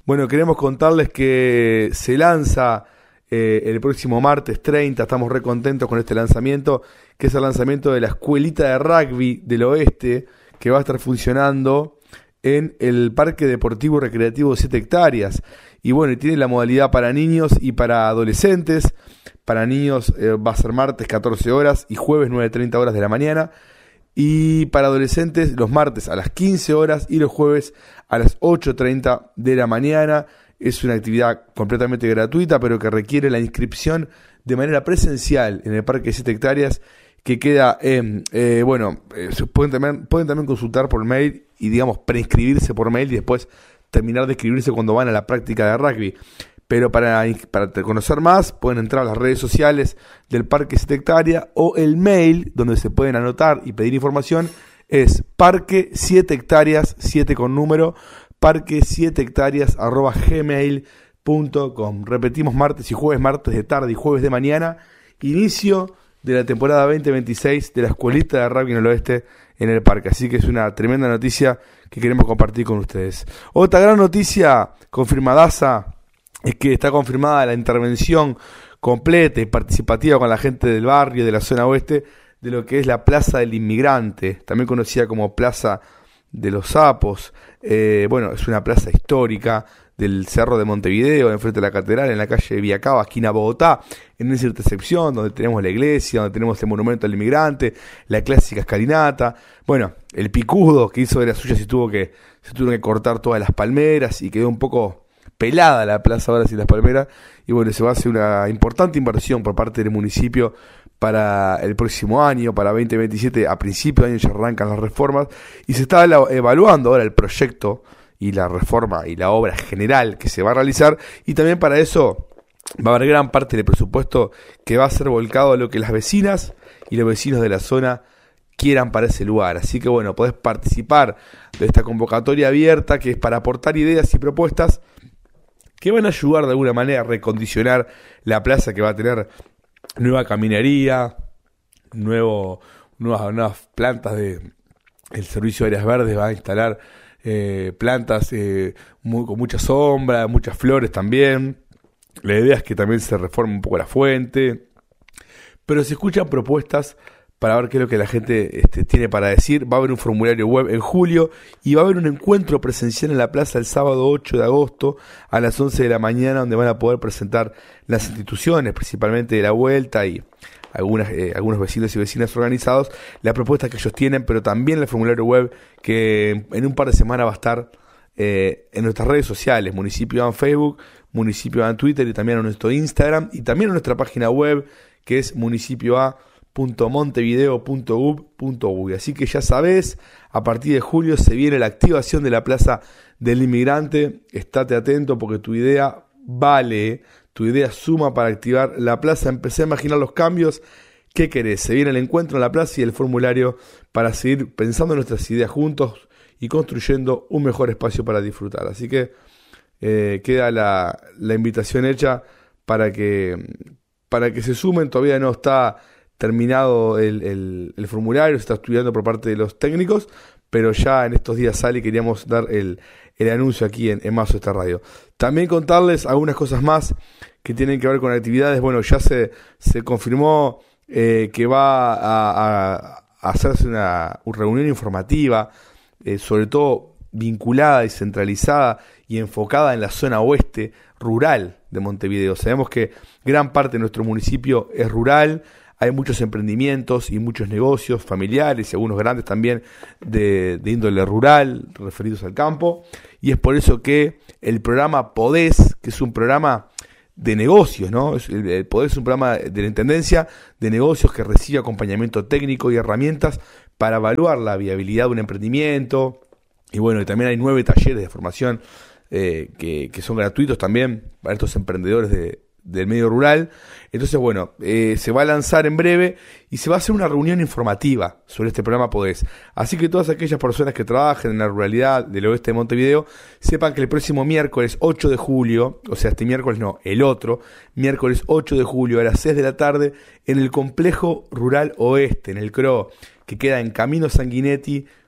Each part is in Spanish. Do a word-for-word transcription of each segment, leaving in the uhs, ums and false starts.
Bueno, queremos contarles que se lanza eh, el próximo martes treinta, estamos re contentos con este lanzamiento, que es el lanzamiento de la Escuelita de Rugby del Oeste, que va a estar funcionando en el Parque Deportivo Recreativo de siete hectáreas. Y bueno, y tiene la modalidad para niños y para adolescentes. Para niños eh, va a ser martes catorce horas y jueves nueve treinta horas de la mañana. Y para adolescentes los martes a las quince horas y los jueves a las ocho treinta de la mañana. Es una actividad completamente gratuita, pero que requiere la inscripción de manera presencial en el Parque de siete hectáreas, que queda en, eh, bueno, eh, pueden, también, pueden también consultar por mail y, digamos, preinscribirse por mail y después terminar de inscribirse cuando van a la práctica de rugby. Pero para, para conocer más, pueden entrar a las redes sociales del Parque siete hectáreas o el mail donde se pueden anotar y pedir información es parque siete hectáreas, siete con número, parque siete hectáreas arroba gmail punto com. Repetimos, martes y jueves, martes de tarde y jueves de mañana, inicio de la temporada veinte veintiséis de la Escuelita de Rugby en el Oeste en el parque. Así que es una tremenda noticia que queremos compartir con ustedes. Otra gran noticia confirmadaza es que está confirmada la intervención completa y participativa con la gente del barrio, de la zona oeste, de lo que es la Plaza del Inmigrante, también conocida como Plaza de los Sapos. Eh, bueno, es una plaza histórica del Cerro de Montevideo, enfrente de la Catedral, en la calle Villacaba, esquina Bogotá, en esa intersección donde tenemos la iglesia, donde tenemos el monumento al inmigrante, la clásica escalinata. Bueno, el picudo que hizo de las suyas y tuvo que, se tuvo que cortar todas las palmeras y quedó un poco pelada la plaza ahora sin las palmeras, y bueno, se va a hacer una importante inversión por parte del municipio para el próximo año, para veinte veintisiete. A principios de año ya arrancan las reformas y se está evaluando ahora el proyecto y la reforma y la obra general que se va a realizar, y también para eso va a haber gran parte del presupuesto que va a ser volcado a lo que las vecinas y los vecinos de la zona quieran para ese lugar. Así que bueno, podés participar de esta convocatoria abierta que es para aportar ideas y propuestas que van a ayudar de alguna manera a recondicionar la plaza, que va a tener nueva caminaría, nuevo, nuevas, nuevas plantas de el servicio de áreas verdes, va a instalar eh, plantas eh, muy, con mucha sombra, muchas flores también. La idea es que también se reforme un poco la fuente, pero se escuchan propuestas para ver qué es lo que la gente este, tiene para decir. Va a haber un formulario web en julio y va a haber un encuentro presencial en la plaza el sábado ocho de agosto a las once de la mañana, donde van a poder presentar las instituciones, principalmente de la Vuelta y algunas, eh, algunos vecinos y vecinas organizados, las propuestas que ellos tienen, pero también el formulario web que en un par de semanas va a estar eh, en nuestras redes sociales, Municipio A en Facebook, Municipio A en Twitter y también en nuestro Instagram y también en nuestra página web que es municipio a punto montevideo punto gov punto uy. Así que ya sabés, a partir de julio se viene la activación de la Plaza del Inmigrante. Estate atento porque tu idea vale, tu idea suma para activar la plaza. Empecé a imaginar los cambios. ¿Qué querés? Se viene el encuentro en la plaza y el formulario para seguir pensando en nuestras ideas juntos y construyendo un mejor espacio para disfrutar. Así que eh, queda la, la invitación hecha para que, para que se sumen. Todavía no está terminado el, el, el formulario, se está estudiando por parte de los técnicos, pero ya en estos días sale y queríamos dar el, el anuncio aquí en, en Mazo Esta Radio. También contarles algunas cosas más que tienen que ver con actividades. Bueno, ya se, se confirmó eh, que va a, a, a hacerse una, una reunión informativa, eh, sobre todo vinculada y centralizada y enfocada en la zona oeste rural de Montevideo. Sabemos que gran parte de nuestro municipio es rural. Hay muchos emprendimientos y muchos negocios familiares y algunos grandes también de, de índole rural, referidos al campo. Y es por eso que el programa Podés, que es un programa de negocios, ¿no? El, el Podés es un programa de la Intendencia de negocios que recibe acompañamiento técnico y herramientas para evaluar la viabilidad de un emprendimiento. Y bueno, y también hay nueve talleres de formación eh, que, que son gratuitos también para estos emprendedores de del medio rural. Entonces, bueno, eh, se va a lanzar en breve y se va a hacer una reunión informativa sobre este programa Podés. Así que todas aquellas personas que trabajen en la ruralidad del oeste de Montevideo sepan que el próximo miércoles ocho de julio, o sea, este miércoles no, el otro, miércoles ocho de julio a las seis de la tarde, en el Complejo Rural Oeste, en el C R O, que queda en Camino Sanguinetti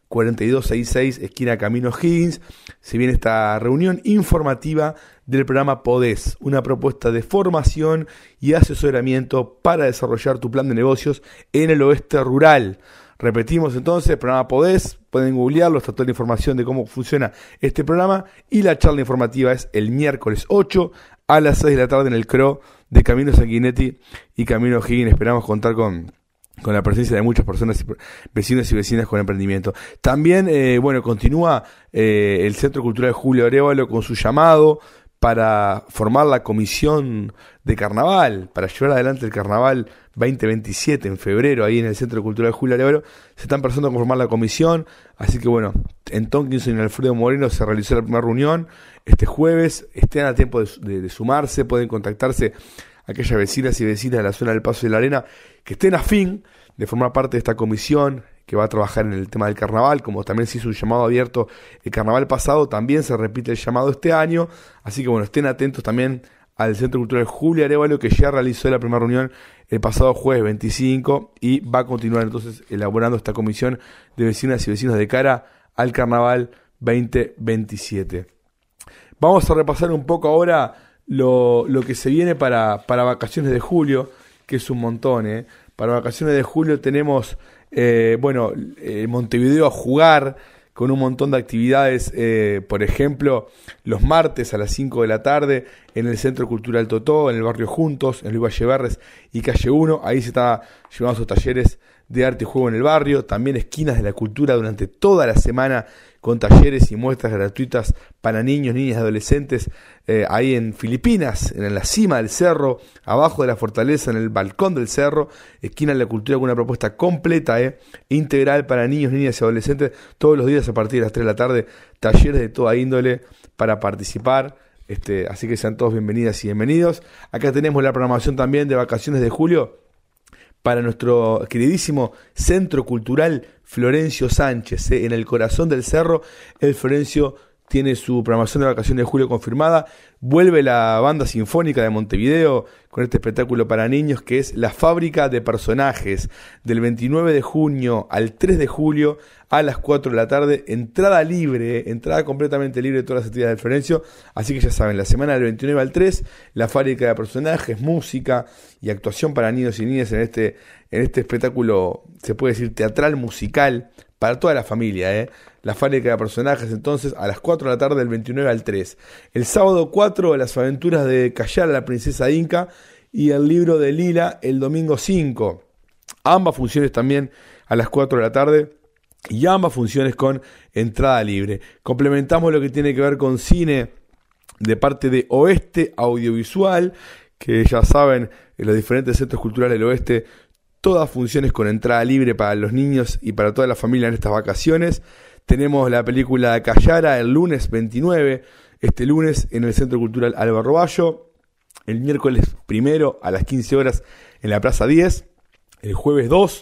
cuarenta y dos sesenta y seis, esquina Camino Higgins. Se viene esta reunión informativa del programa Podés, una propuesta de formación y asesoramiento para desarrollar tu plan de negocios en el oeste rural. Repetimos entonces, programa Podés, pueden googlearlo, está toda la información de cómo funciona este programa, y la charla informativa es el miércoles ocho a las seis de la tarde en el C R O de Camino Sanguinetti y Camino Higgins. Esperamos contar con, con la presencia de muchas personas, vecinos y vecinas con emprendimiento. También, eh, bueno, continúa eh, el Centro Cultural Julio Arévalo con su llamado para formar la comisión de carnaval, para llevar adelante el carnaval veinte veintisiete en febrero, ahí en el Centro Cultural Julio Arévalo. Se están empezando a conformar la comisión, así que bueno, en Tonkinson y en Alfredo Moreno se realizó la primera reunión este jueves. Estén a tiempo de, de, de sumarse, pueden contactarse a aquellas vecinas y vecinas de la zona del Paso de la Arena que estén a fin de formar parte de esta comisión que va a trabajar en el tema del carnaval. Como también se hizo un llamado abierto el carnaval pasado, también se repite el llamado este año, así que bueno, estén atentos también al Centro Cultural Julio Arévalo, que ya realizó la primera reunión el pasado jueves veinticinco y va a continuar entonces elaborando esta comisión de vecinas y vecinos de cara al carnaval veinte veintisiete. Vamos a repasar un poco ahora lo, lo que se viene para, para vacaciones de julio, que es un montón, ¿eh? Para vacaciones de julio tenemos Eh, bueno, eh, Montevideo a jugar con un montón de actividades, eh, por ejemplo, los martes a las cinco de la tarde en el Centro Cultural Totó, en el barrio Juntos, en Luis Valleverres y Calle uno, ahí se está llevando sus talleres de arte y juego en el barrio. También esquinas de la cultura durante toda la semana con talleres y muestras gratuitas para niños, niñas y adolescentes, eh, ahí en Filipinas, en la cima del cerro, abajo de la fortaleza, en el balcón del cerro, esquina de la cultura, con una propuesta completa, eh, integral para niños, niñas y adolescentes, todos los días a partir de las tres de la tarde, talleres de toda índole para participar. Este, así que sean todos bienvenidas y bienvenidos. Acá tenemos la programación también de vacaciones de julio para nuestro queridísimo Centro Cultural Florencio Sánchez, ¿eh? En el corazón del cerro. El Florencio tiene su programación de vacaciones de julio confirmada. Vuelve la banda sinfónica de Montevideo con este espectáculo para niños que es La Fábrica de Personajes, del veintinueve de junio al tres de julio a las cuatro de la tarde. Entrada libre, ¿eh? Entrada completamente libre de todas las actividades del Florencio. Así que ya saben, la semana del veintinueve al tres, La Fábrica de Personajes, música y actuación para niños y niñas en este, en este espectáculo, se puede decir teatral musical, para toda la familia, ¿eh? La Fábrica de Personajes, entonces, a las cuatro de la tarde del veintinueve al tres. El sábado cuatro, Las Aventuras de Cayala, la Princesa Inca, y El Libro de Lila, el domingo cinco. Ambas funciones también a las cuatro de la tarde, y ambas funciones con entrada libre. Complementamos lo que tiene que ver con cine de parte de Oeste Audiovisual, que ya saben, en los diferentes centros culturales del oeste, todas funciones con entrada libre para los niños y para toda la familia en estas vacaciones. Tenemos la película Cayara el lunes veintinueve, este lunes en el Centro Cultural Álvaro Bayo, el miércoles primero a las quince horas en la Plaza diez, el jueves dos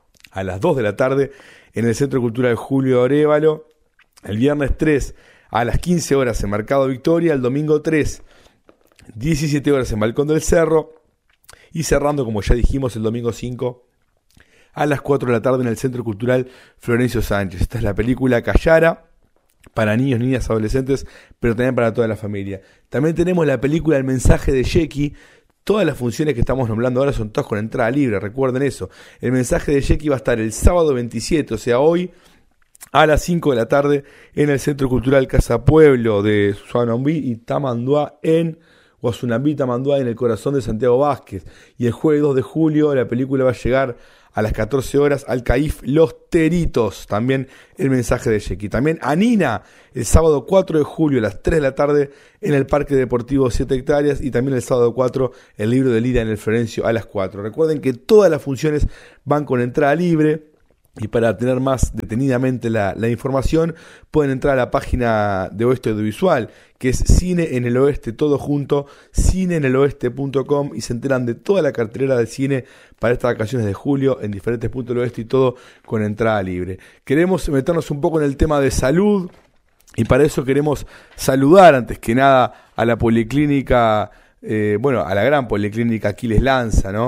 a las dos de la tarde en el Centro Cultural Julio Arévalo, el viernes tres a las quince horas en Mercado Victoria, el domingo tres, diecisiete horas en Balcón del Cerro, y cerrando, como ya dijimos, el domingo cinco a las cuatro de la tarde en el Centro Cultural Florencio Sánchez. Esta es la película Cayara, para niños, niñas, adolescentes, pero también para toda la familia. También tenemos la película El Mensaje de Jackie. Todas las funciones que estamos nombrando ahora son todas con entrada libre, recuerden eso. El Mensaje de Jackie va a estar el sábado veintisiete, o sea hoy, a las cinco de la tarde en el Centro Cultural Casa Pueblo de Suanambí y Tamanduá en Guasunambí, Tamanduá, en el corazón de Santiago Vázquez. Y el jueves dos de julio la película va a llegar a las catorce horas al CAIF Los Teritos, también El Mensaje de Jackie. También Anina, el sábado cuatro de julio a las tres de la tarde en el Parque Deportivo siete hectáreas, y también el sábado cuatro El Libro de Lila en el Florencio a las cuatro. Recuerden que todas las funciones van con entrada libre. Y para tener más detenidamente la, la información, pueden entrar a la página de Oeste Audiovisual, que es Cine en el Oeste, todo junto, cine en el oeste punto com, y se enteran de toda la cartelera de cine para estas vacaciones de julio en diferentes puntos del oeste, y todo con entrada libre. Queremos meternos un poco en el tema de salud, y para eso queremos saludar antes que nada a la Policlínica, eh, bueno, a la gran Policlínica Aquiles Lanza, ¿no?,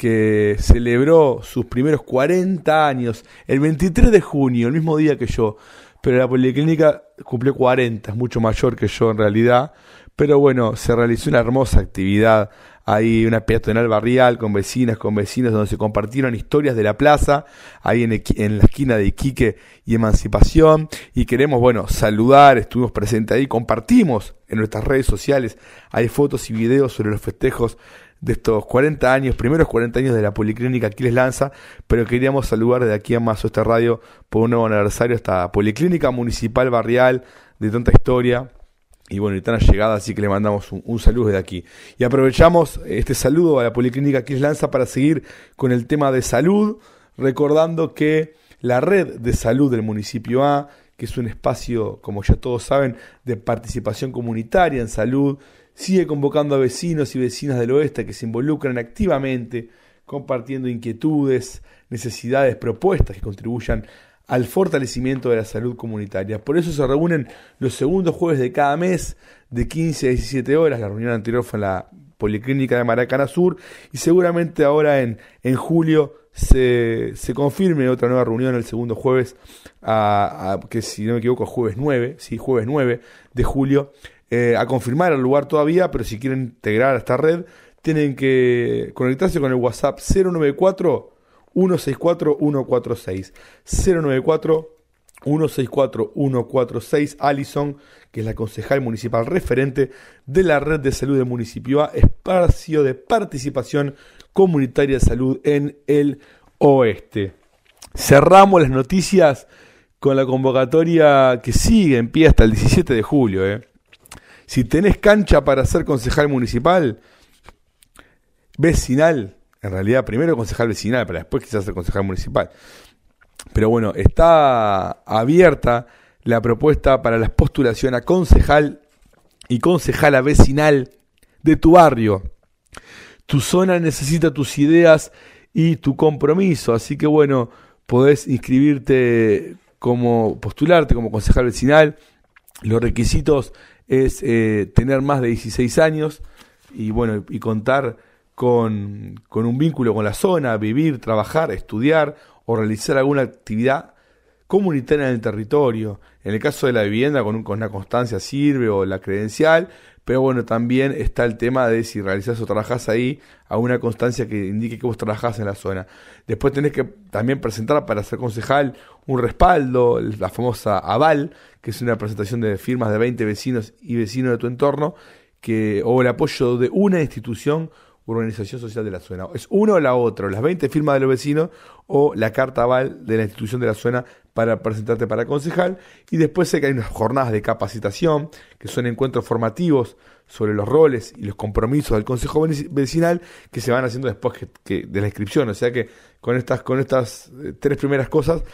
que celebró sus primeros cuarenta años el veintitrés de junio, el mismo día que yo, pero la Policlínica cumplió cuarenta, es mucho mayor que yo en realidad, pero bueno, se realizó una hermosa actividad, ahí una peatonal barrial con vecinas, con vecinos, donde se compartieron historias de la plaza, ahí en, en la esquina de Iquique y Emancipación, y queremos, bueno, saludar, estuvimos presentes ahí, compartimos en nuestras redes sociales, hay fotos y videos sobre los festejos de estos cuarenta años, primeros cuarenta años de la Policlínica Aquiles Lanza, pero queríamos saludar de aquí a más este radio por un nuevo aniversario, esta Policlínica Municipal Barrial de tanta historia y bueno, y tan allegada, así que le mandamos un, un saludo desde aquí. Y aprovechamos este saludo a la Policlínica Aquiles Lanza para seguir con el tema de salud, recordando que la red de salud del municipio A, que es un espacio, como ya todos saben, de participación comunitaria en salud, sigue convocando a vecinos y vecinas del oeste que se involucran activamente, compartiendo inquietudes, necesidades, propuestas que contribuyan al fortalecimiento de la salud comunitaria. Por eso se reúnen los segundos jueves de cada mes, de quince a diecisiete horas. La reunión anterior fue en la Policlínica de Maracana Sur, y seguramente ahora en, en julio se, se confirme otra nueva reunión el segundo jueves, a, a, que si no me equivoco, jueves nueve, sí, jueves nueve de julio, Eh, a confirmar el lugar todavía, pero si quieren integrar a esta red, tienen que conectarse con el WhatsApp cero nueve cuatro, uno seis cuatro, uno cuatro seis. cero nueve cuatro, uno seis cuatro, uno cuatro seis. Alison, que es la concejal municipal referente de la red de salud del municipio A, espacio de participación comunitaria de salud en el oeste. Cerramos las noticias con la convocatoria que sigue en pie hasta el diecisiete de julio, eh. Si tenés cancha para ser concejal municipal, vecinal, en realidad primero concejal vecinal, para después quizás ser concejal municipal. Pero bueno, está abierta la propuesta para la postulación a concejal y concejala vecinal de tu barrio. Tu zona necesita tus ideas y tu compromiso, así que bueno, podés inscribirte como, postularte como concejal vecinal. Los requisitos es eh, tener más de dieciséis años y bueno, y contar con, con un vínculo con la zona, vivir, trabajar, estudiar o realizar alguna actividad comunitaria en el territorio. En el caso de la vivienda, con, un, con una constancia sirve, o la credencial, pero bueno, también está el tema de si realizás o trabajás ahí a una constancia que indique que vos trabajás en la zona. Después tenés que también presentar para ser concejal un respaldo, la famosa aval, que es una presentación de firmas de veinte vecinos y vecinos de tu entorno, que o el apoyo de una institución u organización social de la zona. Es uno o la otra, las veinte firmas de los vecinos o la carta aval de la institución de la zona para presentarte para concejal. Y después sé que hay unas jornadas de capacitación, que son encuentros formativos sobre los roles y los compromisos del consejo vecinal, que se van haciendo después que, que de la inscripción. O sea que con estas, con estas tres primeras cosas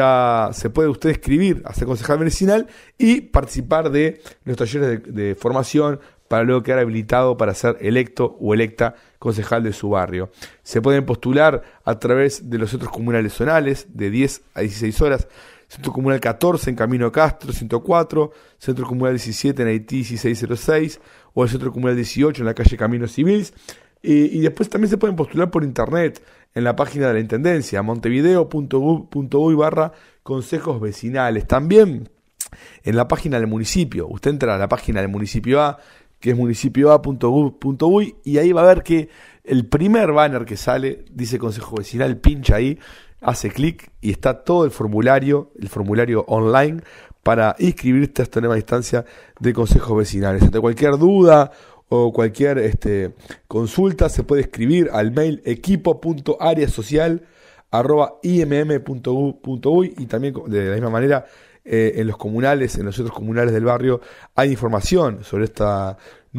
ya se puede usted inscribir a ser concejal vecinal y participar de los talleres de, de formación para luego quedar habilitado para ser electo o electa concejal de su barrio. Se pueden postular a través de los centros comunales zonales de diez a dieciséis horas, Centro Comunal catorce en Camino Castro ciento cuatro, Centro Comunal diecisiete en Haití dieciséis cero seis o el Centro Comunal dieciocho en la calle Camino Civils. Y, y después también se pueden postular por internet en la página de la Intendencia, montevideo punto gov punto uy barra consejos vecinales. También en la página del municipio, usted entra a la página del municipio A, que es municipio a punto gov punto uy, y ahí va a ver que el primer banner que sale dice Consejo Vecinal, pincha ahí, hace clic y está todo el formulario, el formulario online para inscribirte a esta nueva instancia de consejos vecinales. Ante cualquier duda o cualquier este, consulta se puede escribir al mail equipo punto área social arroba i m m punto gov punto uy, y también de la misma manera Eh, en los comunales, en los centros comunales del barrio, hay información sobre esta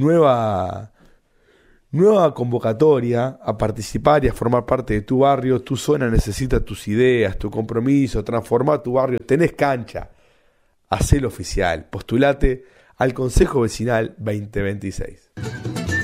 nueva, nueva convocatoria a participar y a formar parte de tu barrio. Tu zona necesita tus ideas, tu compromiso, transformar tu barrio. Tenés cancha, hacelo oficial, postulate al Consejo Vecinal veinte veintiséis.